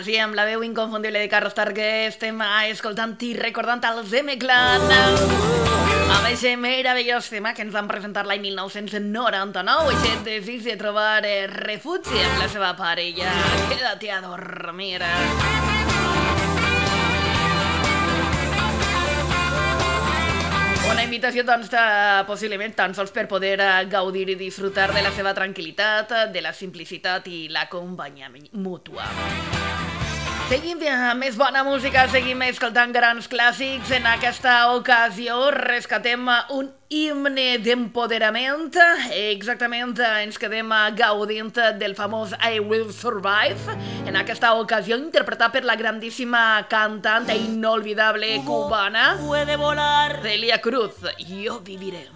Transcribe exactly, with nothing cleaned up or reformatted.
sí, amb la veu inconfundible de Carlos Targué estem escoltant i recordant els M-Clan amb aquest meravellós tema que ens van presentar l'any mil nou-cents noranta-nou, aquest desig de trobar refugi amb la seva parella. Quédate a dormir. Una invitació, doncs, possiblement tan sols per poder gaudir i disfrutar de la seva tranquil·litat, de la simplicitat i la companyia mútua. Seguim amb més bona música, seguim escoltant grans clàssics. En aquesta ocasió rescatem un himne d'empoderament. Exactament, ens quedem gaudint del famós I Will Survive. En aquesta ocasió interpretat per la grandíssima cantant e inolvidable cubana Celia Cruz. Yo viviré.